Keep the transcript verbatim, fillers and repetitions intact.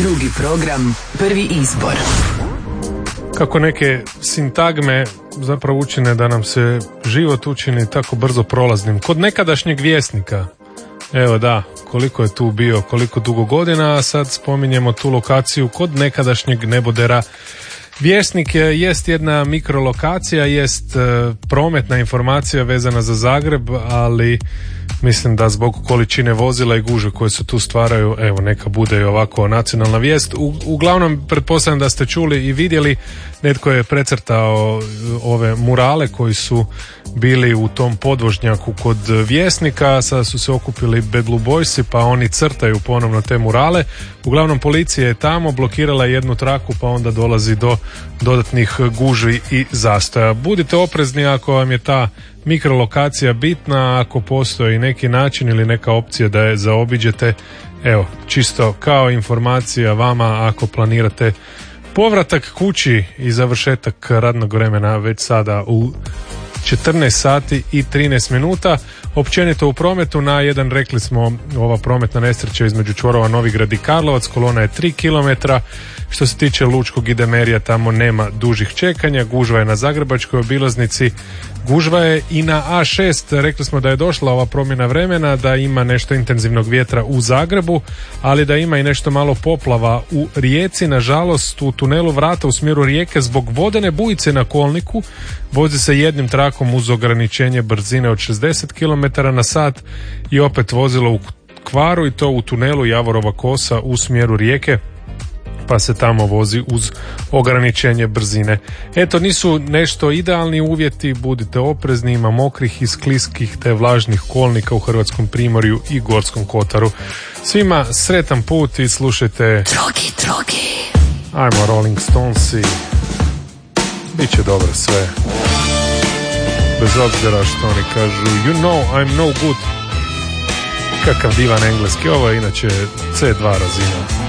Drugi program, prvi izbor. Kako neke sintagme zapravo učine da nam se život učini tako brzo prolaznim. Kod nekadašnjeg Vjesnika, evo da, koliko je tu bio, koliko dugo godina, a sad spominjemo tu lokaciju kod nekadašnjeg nebodera. Vjesnik je, jest jedna mikrolokacija, jest e, prometna informacija vezana za Zagreb, ali mislim da zbog količine vozila i gužve koje se tu stvaraju, evo neka bude i ovako nacionalna vijest. U, uglavnom, pretpostavljam da ste čuli i vidjeli, netko je precrtao ove murale koji su bili u tom podvožnjaku kod Vjesnika, sada su se okupili Bad Blue Boysi pa oni crtaju ponovno te murale. Uglavnom policija je tamo, blokirala jednu traku pa onda dolazi do dodatnih gužvi i zastoja. Budite oprezni ako vam je ta mikrolokacija bitna, ako postoji neki način ili neka opcija da je zaobiđete, evo, čisto kao informacija vama ako planirate povratak kući i završetak radnog vremena već sada u četrnaest sati i trinaest minuta. Općenito u prometu na jedan, rekli smo, ova prometna nesreća između čvorova Novigrad i Karlovac, kolona je tri kilometra. Što se tiče Lučkog i Demerija, tamo nema dužih čekanja, gužva je na Zagrebačkoj obilaznici, gužva je i na A šest, rekli smo da je došla ova promjena vremena, da ima nešto intenzivnog vjetra u Zagrebu, ali da ima i nešto malo poplava u Rijeci. Nažalost, u tunelu Vrata u smjeru Rijeke zbog vodene bujice na kolniku vozi se jednim trakom uz ograničenje brzine od šezdeset kilometara na sat i opet vozilo u kvaru, i to u tunelu Javorova Kosa u smjeru Rijeke, pa se tamo vozi uz ograničenje brzine. Eto, nisu nešto idealni uvjeti, budite oprezni, ima mokrih i skliskih te vlažnih kolnika u Hrvatskom primorju i Gorskom kotaru. Svima sretan put i slušajte Drogi, drogi. Ajmo Rolling Stonesi, bit će dobro sve, bez obzira što oni kažu you know I'm no good. Kakav divan engleski, ovo je inače C dva razina.